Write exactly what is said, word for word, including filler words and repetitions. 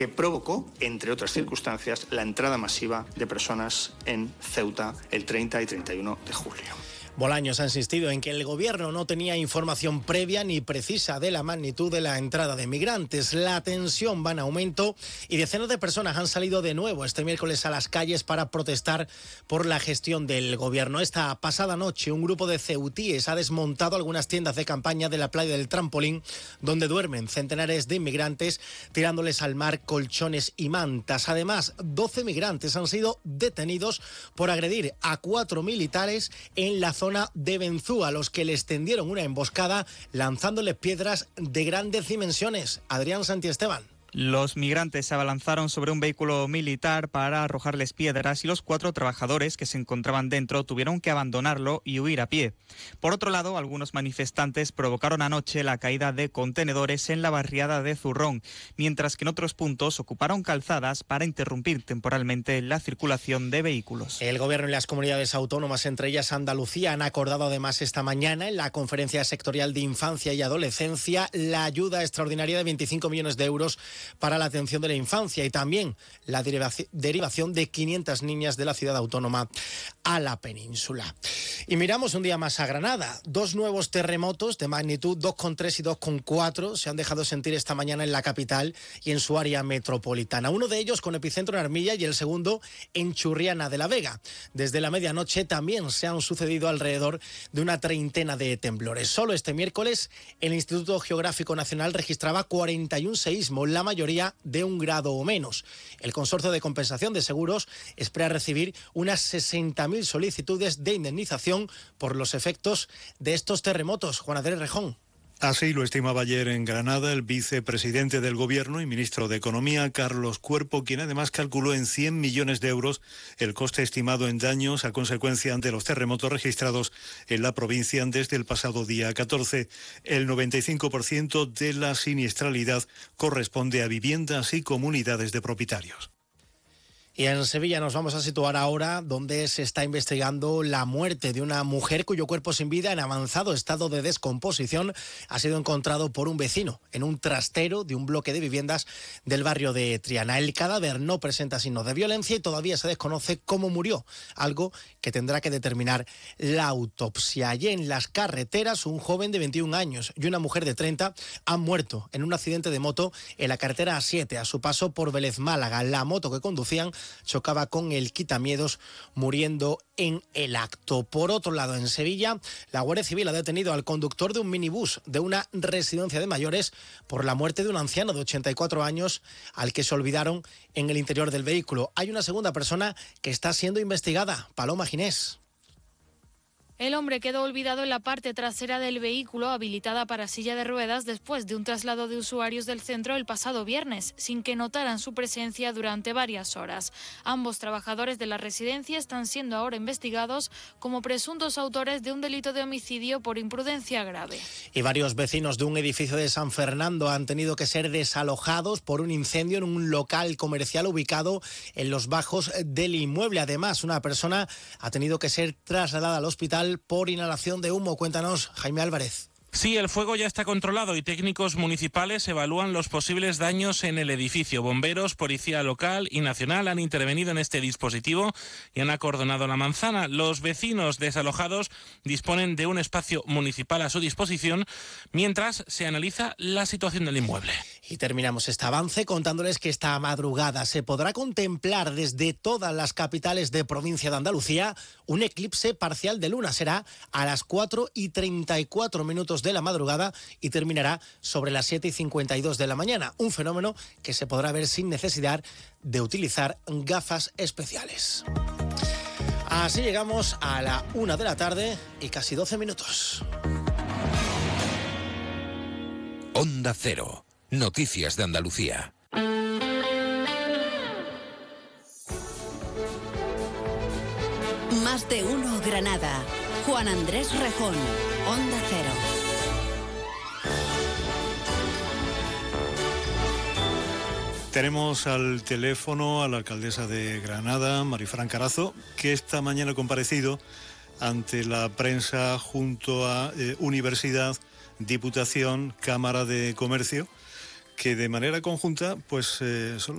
que provocó, entre otras circunstancias, la entrada masiva de personas en Ceuta el treinta y treinta y uno de julio. Bolaños ha insistido en que el gobierno no tenía información previa ni precisa de la magnitud de la entrada de migrantes. La tensión va en aumento y decenas de personas han salido de nuevo este miércoles a las calles para protestar por la gestión del gobierno. Esta pasada noche un grupo de ceutíes ha desmontado algunas tiendas de campaña de la playa del Trampolín, donde duermen centenares de inmigrantes, tirándoles al mar colchones y mantas. Además, doce migrantes han sido detenidos por agredir a cuatro militares en la zona de Benzúa, a los que les tendieron una emboscada lanzándoles piedras de grandes dimensiones. Adrián Santiesteban. Los migrantes se abalanzaron sobre un vehículo militar para arrojarles piedras y los cuatro trabajadores que se encontraban dentro tuvieron que abandonarlo y huir a pie. Por otro lado, algunos manifestantes provocaron anoche la caída de contenedores en la barriada de Zurrón, mientras que en otros puntos ocuparon calzadas para interrumpir temporalmente la circulación de vehículos. El gobierno y las comunidades autónomas, entre ellas Andalucía, han acordado además esta mañana en la Conferencia Sectorial de Infancia y Adolescencia la ayuda extraordinaria de veinticinco millones de euros para la atención de la infancia y también la derivación de quinientas niñas de la ciudad autónoma a la península. Y miramos un día más a Granada. Dos nuevos terremotos de magnitud dos coma tres y dos coma cuatro se han dejado sentir esta mañana en la capital y en su área metropolitana. Uno de ellos con epicentro en Armilla y el segundo en Churriana de la Vega. Desde la medianoche también se han sucedido alrededor de una treintena de temblores. Solo este miércoles el Instituto Geográfico Nacional registraba cuarenta y un seísmos, la mayoría de un grado o menos. El Consorcio de Compensación de Seguros espera recibir unas sesenta mil solicitudes de indemnización por los efectos de estos terremotos. Juan Andrés Rejón. Así lo estimaba ayer en Granada el vicepresidente del Gobierno y ministro de Economía, Carlos Cuerpo, quien además calculó en cien millones de euros el coste estimado en daños a consecuencia de los terremotos registrados en la provincia desde el pasado día catorce. El noventa y cinco por ciento de la siniestralidad corresponde a viviendas y comunidades de propietarios. Y en Sevilla nos vamos a situar ahora, donde se está investigando la muerte de una mujer cuyo cuerpo sin vida, en avanzado estado de descomposición, ha sido encontrado por un vecino en un trastero de un bloque de viviendas del barrio de Triana. El cadáver no presenta signos de violencia y todavía se desconoce cómo murió, algo que tendrá que determinar la autopsia. Y en las carreteras, un joven de veintiún años y una mujer de treinta han muerto en un accidente de moto en la carretera A siete a su paso por Vélez Málaga. La moto que conducían chocaba con el quitamiedos, muriendo en el acto. Por otro lado, en Sevilla, la Guardia Civil ha detenido al conductor de un minibús de una residencia de mayores por la muerte de un anciano de ochenta y cuatro años al que se olvidaron en el interior del vehículo. Hay una segunda persona que está siendo investigada, Paloma Ginés. El hombre quedó olvidado en la parte trasera del vehículo habilitada para silla de ruedas después de un traslado de usuarios del centro el pasado viernes, sin que notaran su presencia durante varias horas. Ambos trabajadores de la residencia están siendo ahora investigados como presuntos autores de un delito de homicidio por imprudencia grave. Y varios vecinos de un edificio de San Fernando han tenido que ser desalojados por un incendio en un local comercial ubicado en los bajos del inmueble. Además, una persona ha tenido que ser trasladada al hospital por inhalación de humo. Cuéntanos, Jaime Álvarez. Sí, el fuego ya está controlado y técnicos municipales evalúan los posibles daños en el edificio. Bomberos, policía local y nacional han intervenido en este dispositivo y han acordonado la manzana. Los vecinos desalojados disponen de un espacio municipal a su disposición mientras se analiza la situación del inmueble. Y terminamos este avance contándoles que esta madrugada se podrá contemplar desde todas las capitales de provincia de Andalucía un eclipse parcial de luna. Será a las cuatro y treinta y cuatro minutos de la madrugada y terminará sobre las siete y cincuenta y dos de la mañana. Un fenómeno que se podrá ver sin necesidad de utilizar gafas especiales. Así llegamos a la una de la tarde y casi doce minutos. Onda Cero. Noticias de Andalucía. Más de uno Granada. Juan Andrés Rejón. Onda Cero. Tenemos al teléfono a la alcaldesa de Granada, Marifran Carazo, que esta mañana ha comparecido ante la prensa junto a eh, Universidad, Diputación, Cámara de Comercio, que de manera conjunta pues eh, son